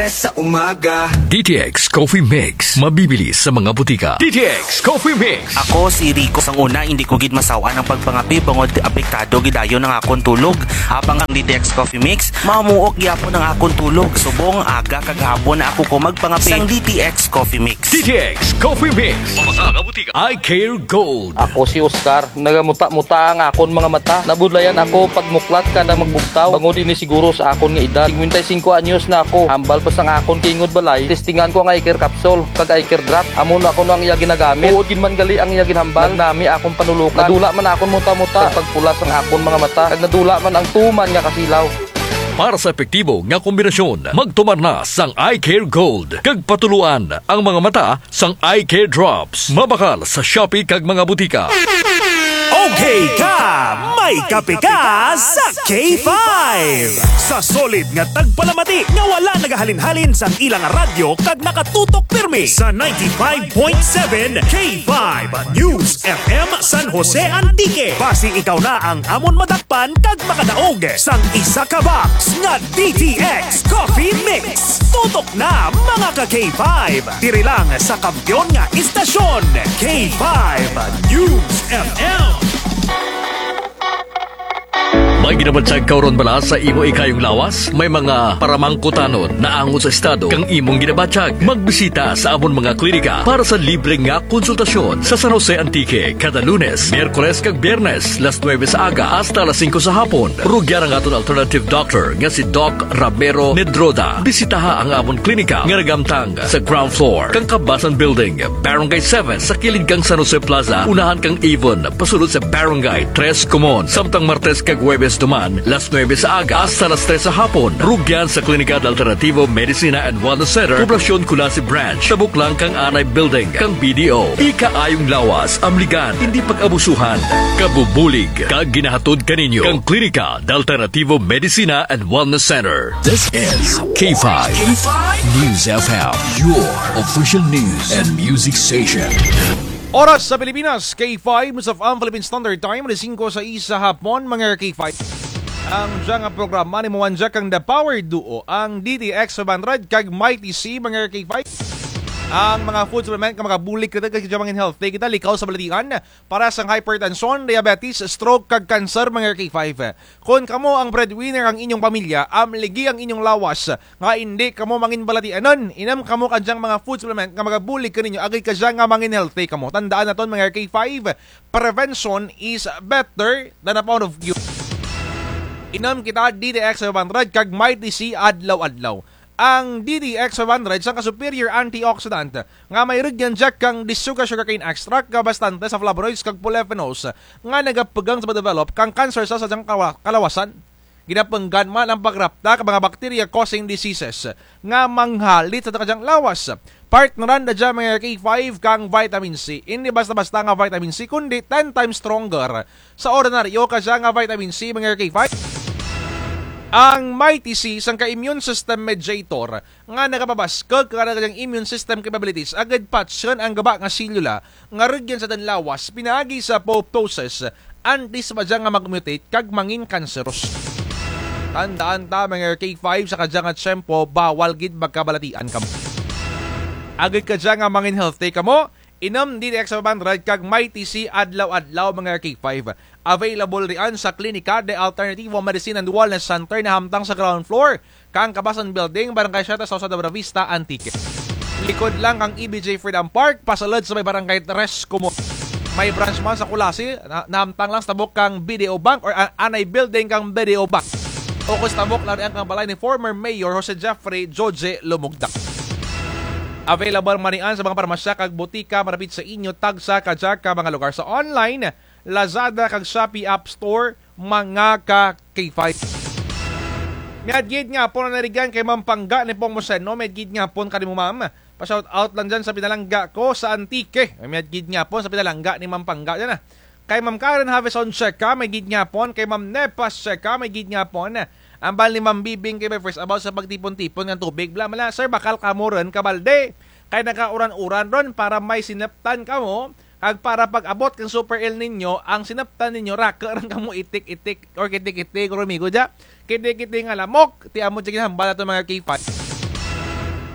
Sa umaga DTX Coffee Mix, mabibili sa mga butika. DTX Coffee Mix. Ako si Rico sang una, hindi ko gid masawa ng pagpangapi bangod apektado gidayo ng akong tulog. Habang ang DTX Coffee Mix, mamuok gyapon ng akong tulog. Subong aga kag hapon na ako ko magpangapi sang DTX Coffee Mix. DTX Coffee Mix. Sa mga butika. I Care Gold. Ako si Oscar, nagamuta-muta ang akon mga mata. Nabudlayan ako pagmuklat kada magbugtaw. Bangod ini siguro sa akon nga edad. 55 anyos na ako. Hambal pa sang akon tingod balay. Testingan ko ang iCare capsule, kag iCare drop. Amo na ako nang iya ginagamit. Uod gid man gali ang iya ginhambal. Nami akong panulukan. Nadula man akon muta-muta. Pagpulas ang akon mga mata. Kag nadula man ang tuman nga kasilaw. Para sa epektibo nga kombinasyon, magtumar na sang iCare Gold. Kag patuluan ang mga mata sang iCare Drops. Mabakal sa Shopee kag mga butika. Okay ka! May kape ka sa K5! Sa solid nga tagpalamati nga wala nagahalin-halin sa ilang radyo kag nakatutok pirmi sa 95.7 K5 News FM San Jose Antique. Basi ikaw na ang amon madakpan kag makadaog sang isa ka box nga DTX Coffee Mix. Tutok na mga ka K5! Diri lang sa kampiyon nga istasyon K5 News FM. May ginabansag kauron bala sa imo ikayong lawas? May mga paramangkutanon na angon sa estado kang imong ginabansag. Magbisita sa amon mga klinika para sa libre nga konsultasyon sa San Jose Antique kada Lunes, Miyerkules kag Biyernes, las 9 sa aga hasta las 5 sa hapon. Rugyan ang aton alternative doctor nga si Doc Ramiro Nedroda. Bisitaha ang amon klinika nga nagamtang sa ground floor kang Kabasan Building, Barangay 7 sa kilid kang San Jose Plaza. Unahan kang Avon pasulod sa Barangay 3 Comon. Samtang Martes kag Huwebes duman, las 9 sa aga hasta las 3 sa hapon. Rugyan sa Klinika de Alternativo Medicina and Wellness Center, Poblacion Culasi Branch, tabuk lang kang Anay Building, kang BDO. Ikaayong lawas, amligan, hindi pag-abusuhan, kabubulig, kag ginahatod kaninyo, kang Klinika de Alternativo Medicina and Wellness Center. This is K5 News FM, your official news and music station. Oras sa Pilipinas, K5 sa Philippine Standard Time, 5 sa isa hapon, mga K5. Ang dyan nga programa ni Muwanja kang The Power Duo, ang DTX 100 kag Mighty C, mga K5. Ang mga food supplement ka makabulik kita kag jamangin healthy kita likaw sa balatian para sa hypertension, diabetes, stroke kag cancer, mga K5. Kung kamo ang breadwinner ang inyong pamilya, amligi ang inyong lawas nga hindi kamo mangin balatianon, inam kamo kadyang mga food supplement nga makabulik kaninyo agay kadya nga mangin healthy kamo. Tandaan naton, mga K5, prevention is better than a pound of cure. Inam kita DTX 100 kag Mighty C adlaw-adlaw. Ang DTX 100 sa superior antioxidant nga may rugyan jack kang disuga sugarcane extract nga bastante sa flavonoids kag polyphenols nga nagapagang sa ma-develop kang cancer sa sadyang kalawasan. Ginapenggan man ang pagrapta ka mga bacteria causing diseases nga manghalit sa kadyang lawas. Partneran na dyan, mga K5 kang vitamin C. Hindi basta-basta nga vitamin C kundi 10 times stronger sa ordinaryo kadya nga vitamin C, mga K5. Ang Mighty C sang ka-immune system mediator nga nakapabaskag kada kanyang immune system capabilities agad patchen ang gaba nga selula nga rugyan sa danlawas pinaagi sa apoptosis antis ba nga mag-mutate kag mangin cancerous. Tandaan ta, mga K5 sa kadyang at tiyempo bawal gid magkabalatian kamo. Agad kadya nga mangin healthy kamo, inom DTX 100 kag Mighty C adlaw-adlaw, mga K5. Available riyan sa Klinika de Alternativo Medicine and Wellness Center na hamtang sa ground floor kang Kabasan Building, Barangay 7 sa Buena Vista, Antique. Likod lang ang EBJ Freedom Park, pasalad sa may Barangay 3 Comon. May branch man sa Kulasi na hamtang lang sa tabok kang BDO Bank or Anay Building kang BDO Bank. O kung sa tabok lang riyan kang balay ni former Mayor Jose Jeffrey Joje Lumugdak. Available manian sa mga parmasya kag butika marapit sa inyo tagsa kadya ka mga lugar sa online, Lazada kag Shopee App Store, mga ka K5. Miadgid nga po na narigan kay Ma'am Pangga ni Pong Moseno. Miadgid nga po kanimo, ma'am. Pa-shout out lang dyan sa pinalangga ko sa Antique. Miadgid nga po sa pinalangga ni Ma'am Pangga dyan. Kay Ma'am Karen Haveson Cheka, may gid nga po. Kay Ma'am Nepas Cheka, may gid nga po. Ang bal ni Ma'am Bibing kay first about sa pagtipon-tipon ng tubig. Bla mala, sir, bakal kamuran kabalde. Kay nakauran-uran ron para may sinaptan kamo. Ag para pag-abot kang Super El Nino, ang sinaptan ninyo, raka rin kamo itik-itik or kitik-itik, rumigo dya. Kitik-itik nga lamok, ti amo dyan hambala ito mga K5.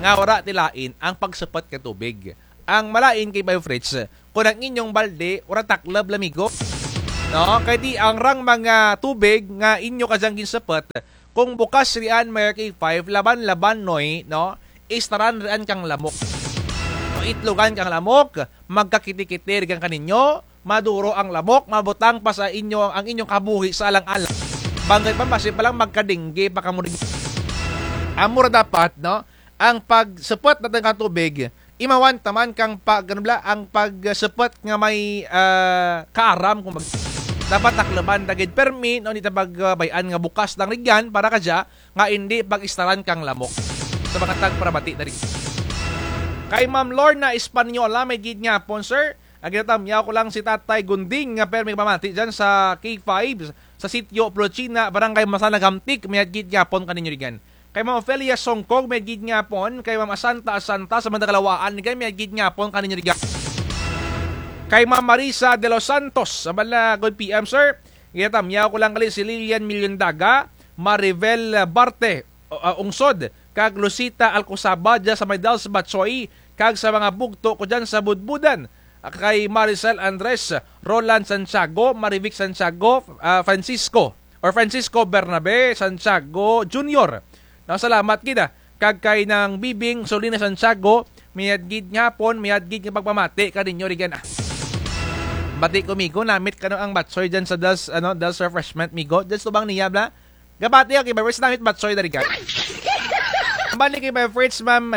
nga wala tilain ang pagsapat ka tubig. Ang malain kay Bayo Fritz, kung ang inyong balde, ura taklab lamigo. No? Kaya di ang rang mga tubig nga inyo kadyang ginsapat, kung bukas riyan may K5, laban-laban noy, no? Istaran riyan kang lamok. No, itlogan kang lamok, magkakiti-kitir kang kaninyo, maduro ang lamok, mabutang pa sa inyo ang inyong kabuhi sa alang-alang. Bangkay pa basi palang magkadinggi, pakamurig. Amura dapat, no? Ang pagsapat natin kang tubig, imawan taman kang ang pagsapat nga may kaaram kung dapat naklaban dagid permi no nita bagbayan nga bukas lang rigyan para kadya nga hindi pag-istaran kang lamok sa mga tagparabati na rin. Kay Ma'am Lorna Espanyola may gid nga pon sir. Aginatamyaw ko lang si Tatay Gunding nga permi pamati dyan sa K5 sa sitio Prochina Barangay Masana Gamtik may gid nga pon kaninyo rigyan. Kay Ma'am Ophelia Songkog may gid nga pon, kay Ma'am Asanta sa Mandakalawaan kay may gid nga pon kaninyo rigyan. Kay Ma'am Marisa de los Santos, sabala good PM sir. Gitamyaw ko lang kali si Lilian Milyondaga, Maribel Barte, Ungsod, kag Lucita Alcosaba dyan sa Maydals Batsoy, kag sa mga bugto ko dyan sa Budbudan. Kay Maricel Andres, Roland Santiago, Marivic Santiago, Francisco Bernabe Santiago Jr. Salamat kita. Kag kay ng Bibing Solina Santiago, miyadgid nga pon, miyadgid nga pagpamati kaninyo rigan. Bati ko migo, namit ka no ang batsoy dyan sa Dals Refreshment migo. Dyan bang niya bla? Gabati okay, first namit batsoy dari ka. Balik kay my friends Ma'am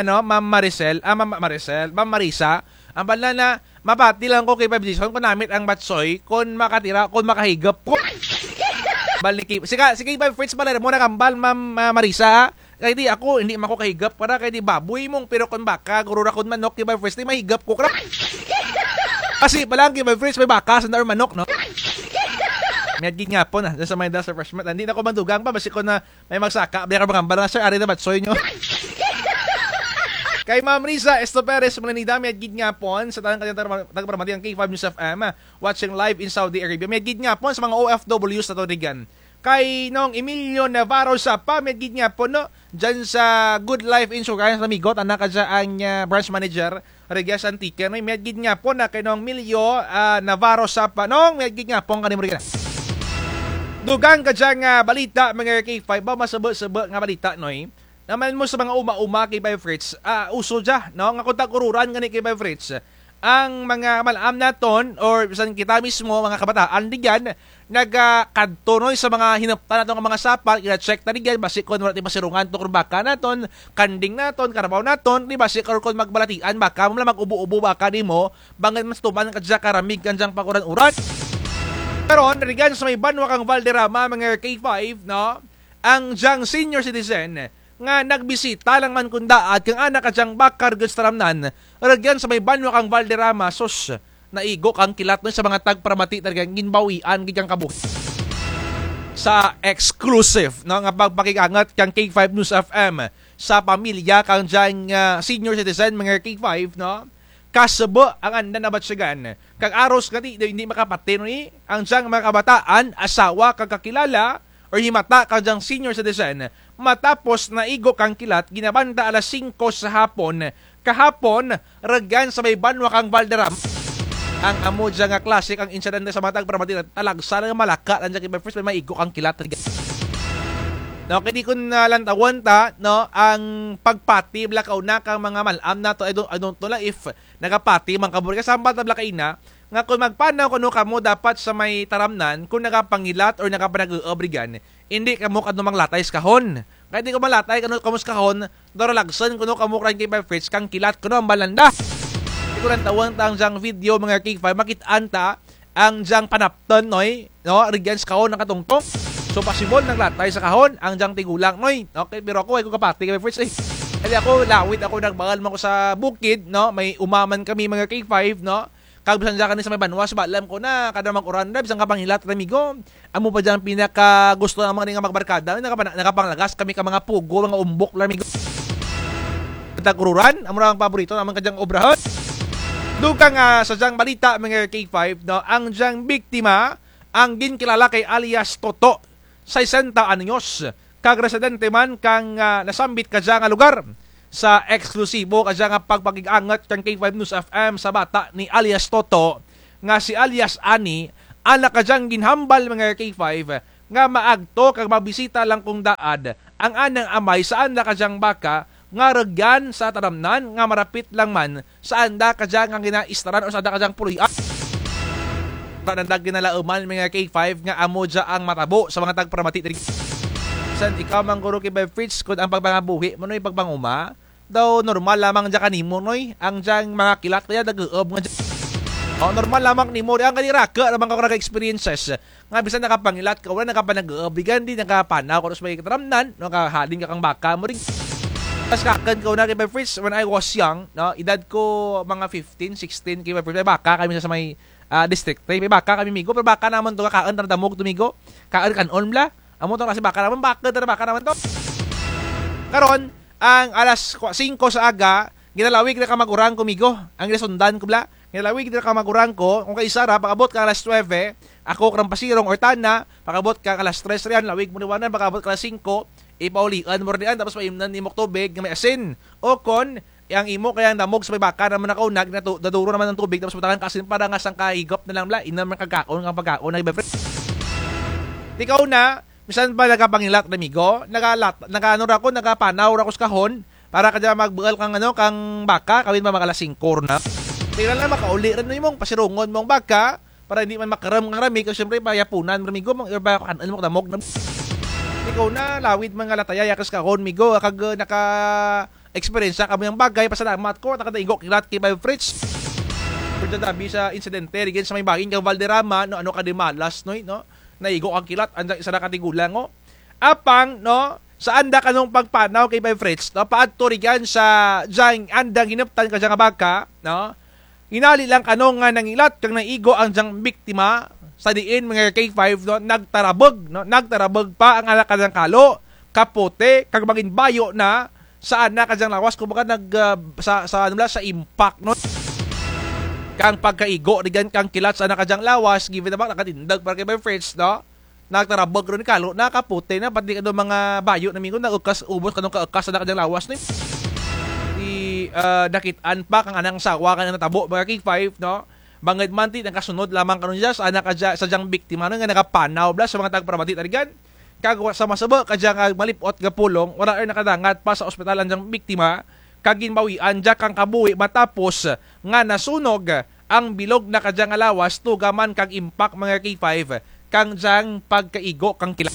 Marisa. Ang bala na mabati lang ko kay Pabdison kung namit ang batsoy kung makatira, kung makahigap ko. Balik kay sige my friends pala mo na kambal Ma'am Marisa. Kaya di ako, hindi mako kahigap para kaya di baboy mong pero kung baka, gurura kong manok, kay my friends, di mahigap ko krap. Kasi palang kay my friends, may baka, sandar manok, no? May agin nga po na, sa may Dals Refreshment. Hindi na ko mandugang pa, basi ko na may magsaka. Baya ka bang ambal nga, sir, ari na batsoy nyo. Kay Ma'am Riza Estoperes, mananida, may agin nga po sa tanang kanyang tagparamati ang K5 News FM, watching live in Saudi Arabia. May agin nga po sa mga OFWs na Torigan. Kay nong Emilio Navarro sa pamedgid nga po no dyan sa Good Life Insurance amigo tanak ka ang branch manager Regas Antique no medgid nga po na kay nong Emilio Navarro sa pa nong medgid nga po kanimo rin dugang ka dyan nga balita mga K5 ba masabo-sabo nga balita noy naman mo sa mga uma-uma kay Bay Fritz uso dya no nga kontak-ururan gani kay Bay Fritz ang mga malam naton or bisan kita mismo mga kabataan digyan nagkadtonoy sa mga hinaptan naton nga mga sapal ina-check na digyan basi kon wala ti masirungan to kun baka naton kanding naton karabaw naton di basi kon magbalatian baka mo lang mag-ubo-ubo baka nimo bangad mas tuman kadya karamig kanjang pakuran-uran pero digyan sa may banwa kang Valderrama mga K5 no ang jang senior citizen nga nagbisita lang man kunda at kang anak kadyang bakar gustaramnan ragyan sa may banwa kang Valderrama sos naigo kang kilat nun sa mga tagparamati talagang ginbawian gidyang kabuhi sa exclusive no nga pagpakikangat kang K5 News FM sa pamilya kang dyan senior citizen mga K5 no kasabo ang anda na batsyagan kang aros nga hindi makapatino ni ang dyan mga kabataan asawa kang kakilala or himata kang dyan senior citizen matapos na igo kang kilat ginabanda alas 5 sa hapon kahapon ragyan sa may banwa kang Valderrama ang amo dyan nga classic ang incident sa matag para matira talagsa nga malaka lang dyan first may igo kang kilat no kaya di ko nalantawan ta no ang pagpati blakaw na kang mga malam na to I don't know if nagapati mang kaburi kasama ta blakay na nga kung magpanaw kuno kamo dapat sa may taramnan kung nagapangilat or nagapanag-obrigan hindi kamo kadto manglatay sa kahon kaya di ko malatay kamo sa kahon doralagsan kuno kamo kran kay by Fritz kang kilat kuno ang balanda di ko lang tawang tang jang video mga K5 makitaan ta ang jang panapton noy no rigyan sa kahon ng katungtong so possible naglatay sa kahon ang jang tigulang noy okay pero ako ay ko kapati kay by Fritz kasi ako lawit ako nagbangal man ko sa bukid no may umaman kami mga K5 no kagbisan dyan sa may banwa, alam ko na kada mag-uranda, bisang kapanghilat, amigo. Amo pa dyan pinaka gusto ng mga nga magbarkada, nakapanglagas kami ka mga pugo, mga umbok, amigo. Tag-ururan, amo na ang paborito naman ka dyan obrahon. Doon nga sa dyan balita, mga K5, no, ang dyan biktima, ang ginkilala kay alias Toto, 60 anyos, kag residente man kang nasambit ka dyan nga lugar. sa eksklusibo kadya nga pagpagigangat kang K5 News FM sa bata ni alias Toto nga si alias Ani ana kadyang ginhambal mga K5 nga maagto kag mabisita lang kung daad ang anang amay saan na kadyang baka nga regyan sa taramnan nga marapit lang man saan da kadyang ang ginaistaran o saan da kadyang pulian. Nandag ginalauman mga K5 nga amo dya ang matabo sa mga tagpramati. San ikaw mangguro kay Fritz kung ang pagpangabuhi mo noy pagpanguma daw normal lamang dya kanimo noy ang dyang mga kilat kaya nag-uob nga dyan. Normal lamang ni mo ang kaniraka namang ako naka-experiences nga bisan nakapangilat ka wala nakapanag-uobigan di nakapanaw kung may kataramnan nakahalin ka kang baka mo rin. Tapos kakan ko na kay Fritz when I was young, no, edad ko mga 15, 16 kay Fritz, may baka kami sa may district. May baka kami migo, pero baka naman to kaan na damog tumigo. Kaan kanon bla. Amo to kasi baka naman baka naman to. Karon ang alas 5 sa aga, ginalawig na kamagurang kumigo. Ang ginasundan ko bla. Ginalawig na kamagurang ko, kung kay Sara pagabot ka alas 9, ako krang pasirong or tana, pagabot ka alas 3 riyan, lawig mo niwanan pagabot ka alas 5. Ipaulian mo rin tapos maimnan ni mok tubig nga may asin o kon ang imo kaya damog sa may baka naman nakaunag naduro naman ng tubig tapos matakan kasin para nga sang kahigop na lang bla inam man kagkaon nga pagkaon na iba. Ikaw na misan ba nagapangilat na migo nagaano ra ko nagapanaw ra ko sa kahon para kadya magbual kang kang baka kawin ba makalas 5 na tingnan lang makauli rin nimong pasirungon mong baka para hindi man makaram ng rami kasi syempre payapunan ramigo mong iba kanan mo damog na ikaw na lawid mga lataya yakas kahon migo kag naka experience kami ang bagay pasalamat ko nakadaigo kilat kay Bay Fritz pagdadabi sa insidente rigid sa may baging kang Valderrama no ka di malas no naigo ang kilat andang isa na katigulang apang no saan da kanong pagpanaw kay Bay Fritz no paadto rigan sa jang andang hinuptan ka nga baka no inali lang kanong nga nangilat kang naigo ang jang biktima sa diin mga K5 no nagtarabog pa ang alakad ng kalo kapote kag maging bayo na saan na kadyang lawas kumbaga sa impact no kang pagkaigo rigan kang kilat sa nakadyang lawas given na nakatindag para kay my friends no nagtarabog ron kalo nakaputi na pati kado mga bayo na mingo nagukkas ubos kanong kaukas sa nakadyang lawas no dakitan pa kang anang sawa kan natabo mga K5 no bangad manti ang kasunod lamang kanon diya sa anak kadya sa dyang biktima nga nakapanaw bla sa mga tagpramati arigan kag sa masaba kadya malipot nga pulong wala ay nakadangat pa sa ospital ang dyang biktima kag ginbawian diya kang kabuhi matapos nga nasunog ang bilog na kadya nga lawas tugaman kag impact mga K5 kang dyang pagkaigo kang kilat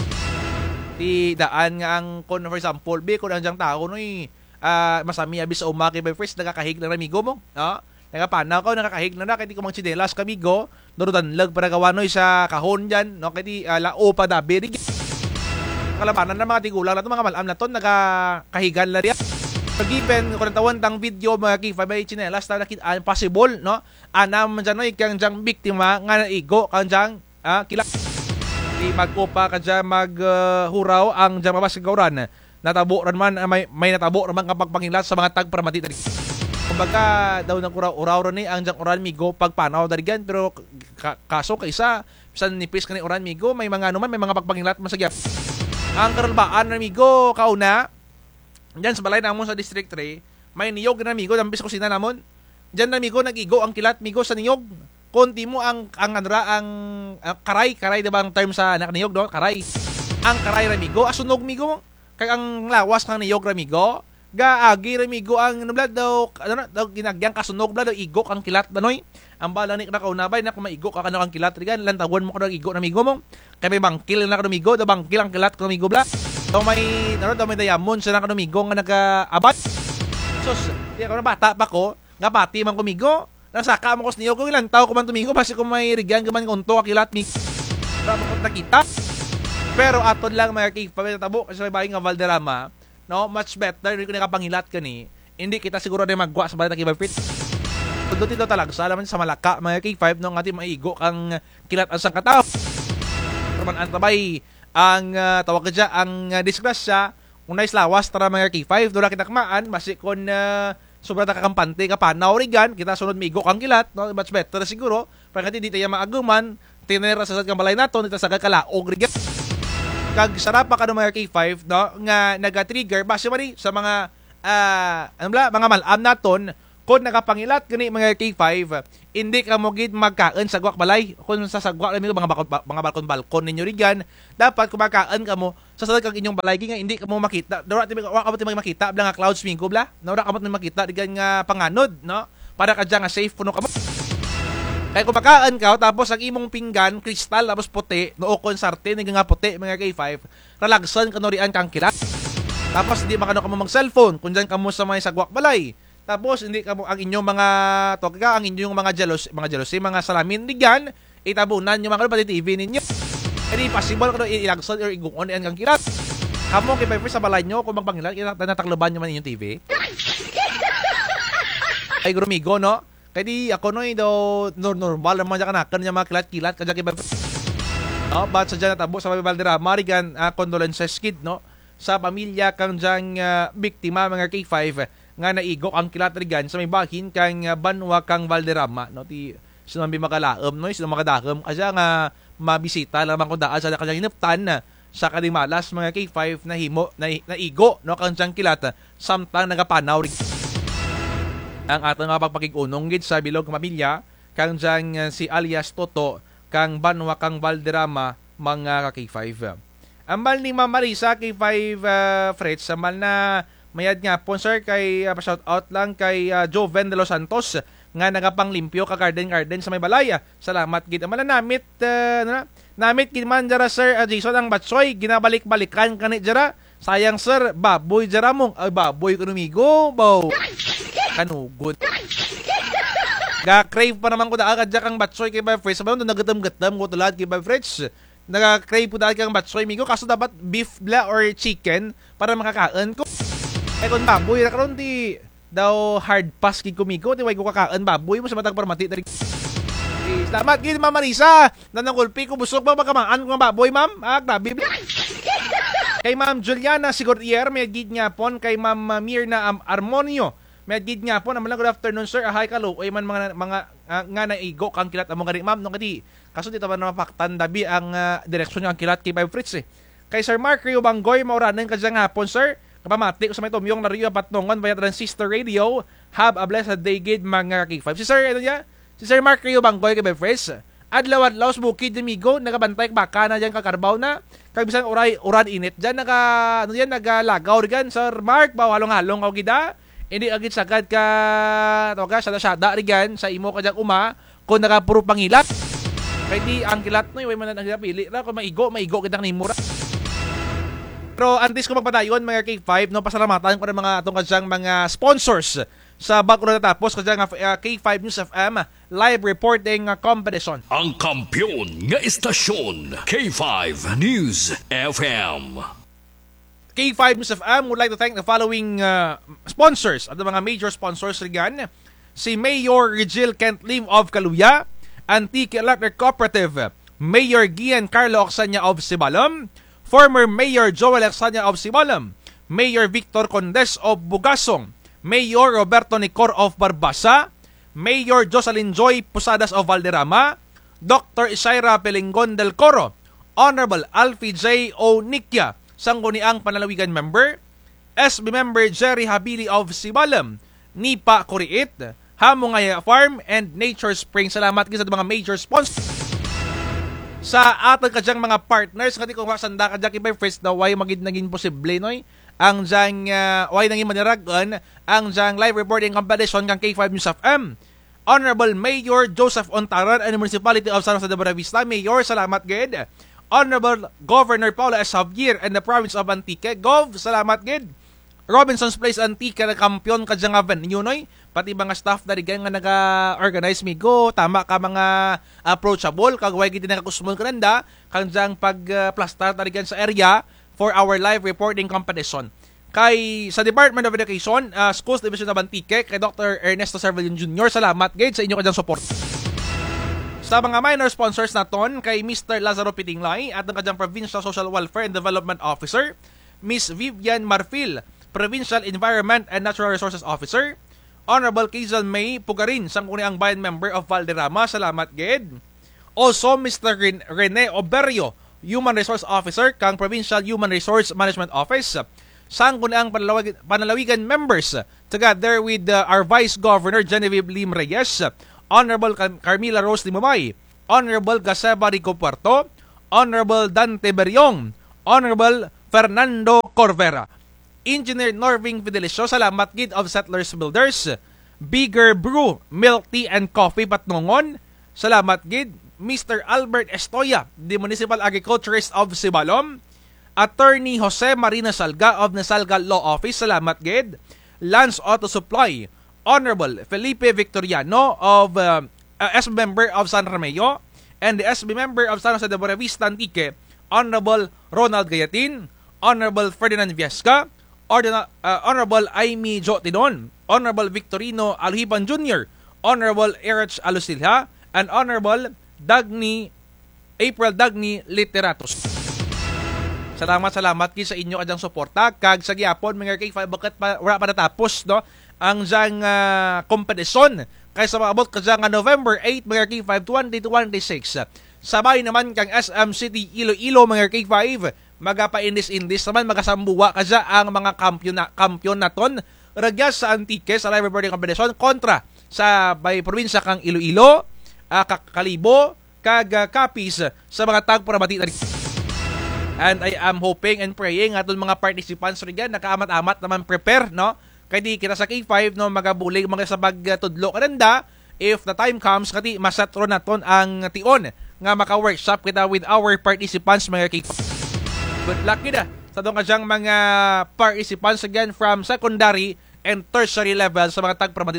ti daan nga ang kon for example kun ang dyang tao noy masami abis sa umaki by first nakakahig na ramigo mo no nagapanaw ko nakakahig na kay di ko mang chinelas kamigo dorudan lag para gawanoy sa kahon diyan no kay di lao pa dabi kalabanan na mga tigulang na to mga malam na to nagakahigan la riya given ko natawan tang video mga K5 may chinelas na nakit possible no anam man dyan kang dyang biktima nga naigo kang dyang kila di magkupa ka dyan maghuraw ang dyang mabasagawran natabo ran man may natabo ran man kapag pangilat sa mga tagpramati kumbaga daw naguraw-uraw ron ang dyang oran migo pagpanaw darigan pero kaso kaysa bisan nipis kani oran migo may mga anuman may mga pagpangilat masagyap ang karalbaan na migo kauna diyan sa balay namon sa District 3 may niyog na migo dampis kusina namon diyan na migo nagigo ang kilat migo sa niyog konti mo ang karay diba ang term sa anak niyog do karay ang karay ra migo asunog migo kay ang lawas ng niyog ra migo gaagi ramigo ang blad daw ginagyang kasunog blad daw igok ang kilat banoy ang bala ni nakaunabay na kung maigok ka ang kilat rigan lantawan mo ko igok namigo mo kay may bangkil na namigo daw bangkil ang kilat ko namigo bla daw may may diamond sa namigo nga nagaabat sus di ako na bata pa ko nga pati man kumigo nasaka mo ko niyo kung ilang tao ko man tumigo basi ko may rigyan gaman konto kilat mi para mo nakita pero aton lang mga kipabetabo kasi may bahay nga Valderrama no, much better kung nakapangilat ka ni hindi kita siguro na magwa sa balita kay Fit. Tundot ito talaga sa alaman sa Malaka mga K5 nung ating maigo ang kilat ang sang katao naman ang tabay ang tawag ka dyan ang disgrasya kung naislawas tara mga K5 doon kita kamaan basi kung sobra kakampante kapanaw rigan kita sunod maigo ang kilat no, much better siguro para hindi tayo maaguman tinira sa kang balay nato nito sa kalaog rigan kag sarap pa ka ng mga K5 no nga naga-trigger base man sa mga mga malam naton kung nakapangilat gani mga K5 hindi ka mo gid magkaan sa guwak balay kung sa sagwa lang mga balkon ninyo rigan dapat kumakain ka mo sa sadag kag inyong balay nga hindi ka mo makita dawra ti makita bla nga clouds mingo bla nawra ka mo makita rigan nga panganod no para ka nga safe puno ka mo kaya kumakain ka tapos ang imong pinggan kristal tapos puti noo kon sarten nga puti mga K5 relaksan kanorian kang kilat tapos hindi makano ka mo mag cellphone kung diyan ka mo sa may sagwak balay. Tapos hindi ka mo ang inyong mga ang inyong mga jealousy, mga salamin diyan, itabunan yung mga pati TV ninyo. Hindi possible kung ilagson or igungon ang kang kilat. Kamo kay Piper sa balay nyo kung magpangilan, natakloban nyo man inyong TV. Ay grumigo no. Kaya di ako no daw normal naman dyan kanakan niya mga kilat-kilat kadya kay Piper. No, but sa dyan natabo sa Valderrama, Marigan condolences kid no sa pamilya kang dyan biktima mga K5 nga naigo ang kilatrigan sa may bahin kang banwa kang Valderrama no ti sinambi makalaom no sino makadahom kasi nga mabisita lamang kung daan sa kanyang hinaptan sa kadimalas mga K5 na himo naigo no kang dyan kilat samtang nagapanaw ang atong nga pagpakigunong gid sa bilog pamilya kang dyan si alias Toto kang banwa kang Valderrama mga K5 amal ni Ma'am Marisa K5 Fritz amal na mayad nga po sir kay shout out lang kay Joven de los Santos nga nagapanglimpyo ka garden sa may balaya. Salamat gid. Amala namit gid man jara sir Jason ang batsoy ginabalik-balikan kanit jara. Sayang sir baboy jara mong baboy kunumigo baw. Kanugod. Ga-crave pa naman ko da agad kang batsoy kay by Fritz. Sabayon nagatam-gatam ko tulad kay by Fritz. Nag-crave po dahil kang batsoy migo kaso dapat beef bla or chicken para makakain ko. Eh kung baboy na karon di daw hard pass gid kumigo di way ko kakaan baboy mo sa matag parmati dari. Salamat gid Ma'am Marisa. Nanangulpi ko busog ba makamaan ko baboy ma'am? Grabe. Kay Ma'am Juliana Sigurdier may gid nga pon kay Ma'am Mirna Armonio. May gid nga pon amala good afternoon sir. Hi kalo ay man mga nga naigo kang kilat amo gani ma'am no kadi. Kaso di taban na mapaktan dabi ang direksyon ng kilat kay Boy Fritz eh. Kay Sir Mark Rio Banggoy mauranan kadya nga pon sir. Kapamati ko sa may tumyong na Rio Patnongan via Transistor Radio. Have a blessed day gid mga K5. Si Sir, Si Sir Mark Rio Banggoy kay Friends. Adlaw-adlaw sa bukid ni Migo. Nagabantay baka na dyan kakarbaw na. Kabisan uran init. Dyan nagalagaw rin. Sir Mark, bawalong-halong ka gida. Hindi agit sagad ka syada rin sa imo ka dyan kung nakapuro pangilat. Kaya di ang kilat no, yung man pili na kung maigo kitang nimura. Pero antes ko magpadayon mga K5, no, pasalamatan ko ng mga atong kadyang mga sponsors sa bago na natapos kadyang K5 News FM live reporting competition. Ang kampyon nga istasyon, K5 News FM. K5 News FM would like to thank the following sponsors at the mga major sponsors rigan. Si Mayor Regil Kentlim of Kaluya, Antique Electric Cooperative, Mayor Gian Carlo Oxanya of Sibalom, former Mayor Joel Exania of Sibalom, Mayor Victor Condes of Bugasong, Mayor Roberto Nicor of Barbasa, Mayor Jocelyn Joy Posadas of Valderrama, Dr. Isaira Pelingon del Coro, Honorable Alfie J. O. Nikia, Sangguniang Panalawigan Member, SB Member Jerry Habili of Sibalom, Nipa Kuriit, Hamungaya Farm, and Nature Spring. Salamat sa mga major sponsors. Sa ating kadyang mga partners, kati kung sanda kadya kay first na why magid naging posible noy ang jang why naging maniragan ang jang live reporting competition kang K5 News FM. Honorable Mayor Joseph Ontaran and Municipality of San Jose de Buenavista. Mayor, salamat gid. Honorable Governor Paula S. Javier and the Province of Antique. Gov, salamat gid. Robinson's Place Antique na kampiyon kadyang venue noy. Pati mga staff na rin nga nag-organize migo, tama ka mga approachable, kagaway giti na kakusumon kananda, kanjang pag-plastar na rin sa area for our live reporting competition. Kay sa Department of Education, Schools Division of Antique, kay Dr. Ernesto Cervellon Jr., salamat gid sa inyo kanyang support. Sa mga minor sponsors naton, kay Mr. Lazaro Pitinglay at ang kanyang Provincial Social Welfare and Development Officer, Miss Vivian Marfil, Provincial Environment and Natural Resources Officer, Honorable Quezon May Pugarin, Sangguniang Bayan Member of Valderrama, salamat gid. Also, Mr. Rene Oberio, Human Resource Officer, kang Provincial Human Resource Management Office. Sangguniang Panalawigan members together with our Vice Governor Genevieve Lim Reyes, Honorable Carmila Rose Limamay, Honorable Gaseba Rico Puerto, Honorable Dante Beriong, Honorable Fernando Corvera, Engineer Norving Fidelisio, salamat gid of Settlers Builders, Bigger Brew, Milk Tea and Coffee Patnongon, salamat gid Mr. Albert Estoya, the Municipal Agriculturist of Sibalom, Attorney Jose Marina Salga of Nasalga Law Office, salamat gid, Lance Auto Supply, Honorable Felipe Victoriano of SB member of San Romeo, and the SB member of San Jose de Buenavista Antique, Honorable Ronald Gayatin, Honorable Ferdinand Viesca, Honorable Aimee Jo Tidon, Honorable Victorino Aluhipan Jr., Honorable Erich Alusilha, and Honorable April Dagni Literatos. Salamat sa inyo adyang suporta kag sa gyapon mga K5 bakit wala pa natapos no ang jang kompetisyon kay sa maabot ka nga November 8 mga K5 2026. Sabay naman kang SM City Iloilo mga K5 magapa-indis-indis naman magasambuwa kadya ang mga kampiyon naton ragyas sa Antique sa live reporting competition kontra sa bay probinsya kang Iloilo, Kalibo, kag Capiz sa mga tagparamati. And I am hoping and praying aton mga participants rin nakaamat-amat naman prepare no kay di kita sa K5 no magabulig mga sabag tudlo kananda if the time comes kati masatro naton ang tion nga maka-workshop kita with our participants mga K5. Good luck kita sa dong kadyang mga participants again from secondary and tertiary level sa mga tagparamati.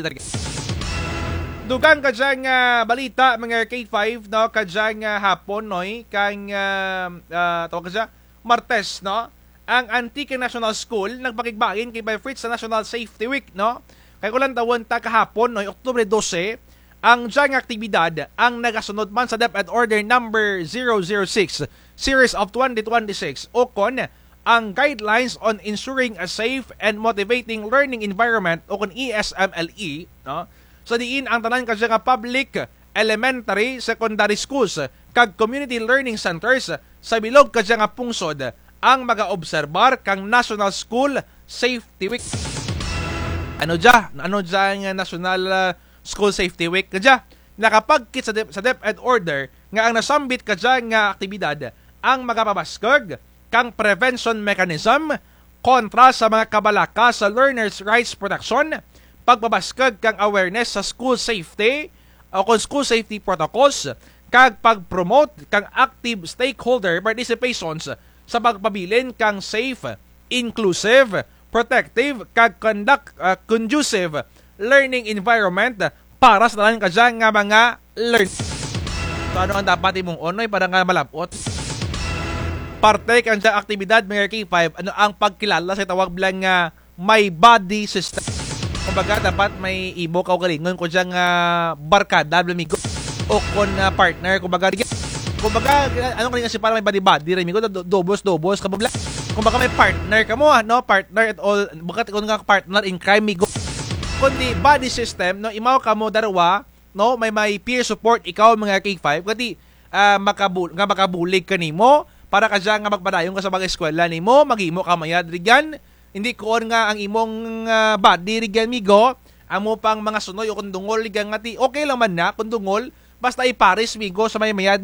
Dugang kadyang balita mga K5 no kadyang hapon noy kang tawag kadya Martes no ang Antique National School nagpakigbain kay by Fritz sa National Safety Week no kay kulang tawon ta kahapon noy Oktubre 12 ang dyang aktibidad ang nagasunod man sa DepEd Order number 006 series of 2026 o kon ang guidelines on ensuring a safe and motivating learning environment o kon ESMLE no. So diin ang tanan kadya nga public, elementary, secondary schools kag community learning centers sa bilog kadya nga pungsod ang magaobserbar kang National School Safety Week. Ano dya nga National School Safety Week kadya nakapagkit sa DepEd Order nga ang nasambit kadya nga aktibidad ang magapabaskog kang prevention mechanism kontra sa mga kabalaka sa learners' rights protection, pagbabaskag kang awareness sa school safety o kung school safety protocols kag pag-promote kang active stakeholder participations sa pagpabilin kang safe, inclusive, protective kag conducive learning environment para sa tanan kadya nga mga learn. So ano ang dapat imong onoy para nga malapot? Parte kang sa aktibidad mga K5 ano ang pagkilala sa tawag bilang nga my body system. Kumbaga, dapat may ibo ka o galingon kung diyang barkada, amigo, o kung partner, kumbaga, ano kanina si para may body-body, amigo, dobos, kababla. Kumbaga, may partner ka mo, no? Partner at all, bakit kung nga partner in crime, amigo. Kundi body system, no? Imaw ka mo, darwa, no? May peer support, ikaw, mga K5, kasi makabulig ka ni mo, para ka dyan nga magpadayong ka sa mga eskwela ni mo, mag-imo ka mayad, rigyan. Hindi ko nga ang imong body rigyan migo, amo pang mga sunoy o kundungol rigyan ngati. Okay lang man na kundungol, basta ipares migo sa may mayad.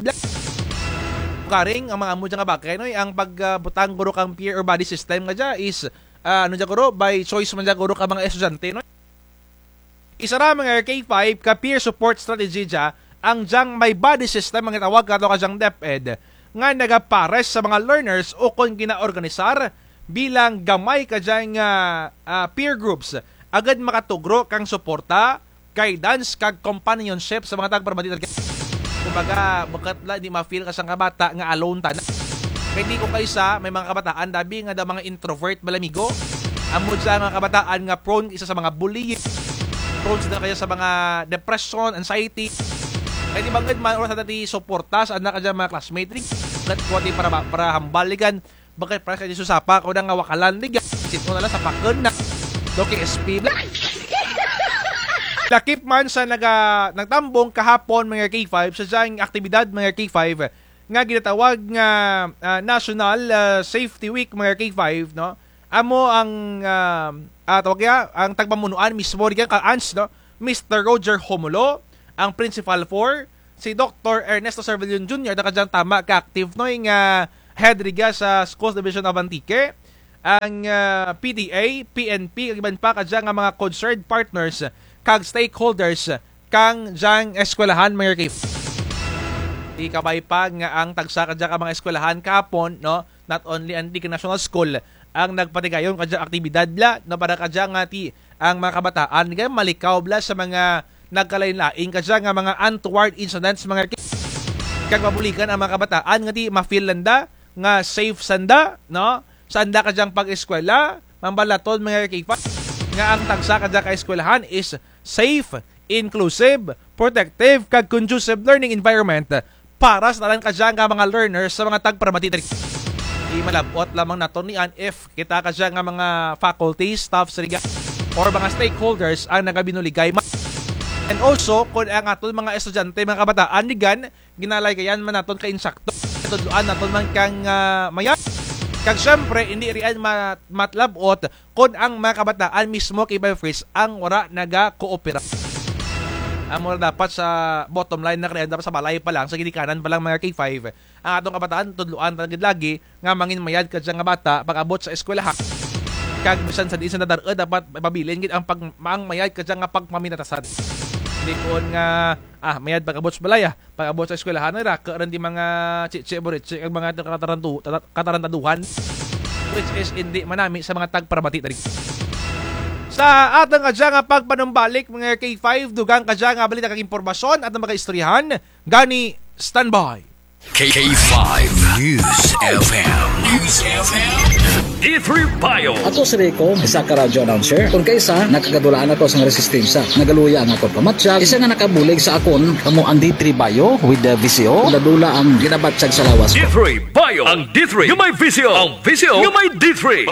Karing ang mga amo dyan nga bagay no, ang pagbutang guro kang peer or body system nga dyan is ano dyan guro, by choice man dyan guro ka mga estudyante no. Isa ra mga K5 ka peer support strategy dyan, ang dyang may body system ang tawag ka dyang DepEd nga nagapares sa mga learners o kung ginaorganisar bilang gamay ka dyan peer groups agad makatugro kang suporta, guidance kag companionship sa mga tagparamati. Kumbaga bakit la di ma-feel ka sa kabata nga alone ta na kaya di ko kaysa may mga kabataan dabi nga da mga introvert malamigo amod sa mga kabataan nga prone isa sa mga bullying, prone sila kaya sa mga depression, anxiety. Kaya di bangad man oras sa dati suporta sa anak ka dyan mga classmate rin para hambaligan. Bakit para sa susapa ko nga wakalan liga. Sit mo na lang sa pakon na. Doki SP. Lakip man sa nagtambong kahapon mga K5 sa diyang aktibidad mga K5 nga ginatawag nga National Safety Week mga K5 no. amo ang ang tagpamunuan mismo rin ka ANS, no? Mr. Roger Homulo, ang Principal 4, si Dr. Ernesto Cervellon Jr. na kadyang tama ka-active no yung head riga sa Schools Division of Antique, ang PDA, PNP, iban pa kadyang mga concerned partners kag stakeholders kang dyang eskwelahan mga kif. Di kabay pa nga ang tagsa kadyang ka mga eskwelahan kapon, no? Not only Antique National School ang nagpatigayon kadyang aktibidad bla no para kadyang ang mga kabataan nga malikaw bla sa mga nagkalain-laing kadyang nga mga untoward incidents mga kag mabulikan ang mga kabataan nga di ma-feel landa nga safe sanda, no? Sanda kadyang pag-eskwela, mambalaton mga kifa nga ang tagsa kadyang ka-eskwelahan is safe, inclusive, protective kag conducive learning environment para sa tanan kadyang nga mga learners sa mga tagparamati. Di malabot lamang nato nian if kita kadyang nga mga faculty, staff or mga stakeholders ang nagabinuligay. And also, kung ang aton mga estudyante, mga kabataan, ligan, ginalagayan man naton ka insakto. Tudluan naton man kang maya. Kag syempre, hindi riyan matlabot kung ang mga kabataan mismo kay Biofreeze ang wala naga-coopera. Ang mura dapat sa bottom line na kriyan, dapat sa balay pa lang, sa ginikanan pa lang mga K5, ang atong kabataan, tudluan talagang lagi, nga mangin mayad ka dyan nga bata, pag-abot sa eskwelahan. Kag bisan sa diin sa nadarod, dapat mapabilin gid ang pagmaang mayad ka dyan nga pagmaminatasan. Hindi ko nga, mayad pag-abot sa balaya, pag-abot sa eskwelahan, ay raka rin di mga chiche-boritche, ang mga katarantaduhan, which is hindi manami sa mga tagparabati tari. Sa atang kadya nga pagpanumbalik mga K5, dugang kadya nga balita kag impormasyon at mga istoryahan, gani standby. K5 News FM. News FM. D3 Bio. Ato si Rico, isa ka radio announcer. Kung kaysa, nakagadulaan ako sa resistensya. Nagaluya ang ako pamatsyag. Isa nga nakabulig sa akon, kamo ang D3 Bio with the VCO. Ladula ang ginabatsyag sa lawas ko. D3 Bio. Ang D3 yung may visyo. Ang visyo yung may D3.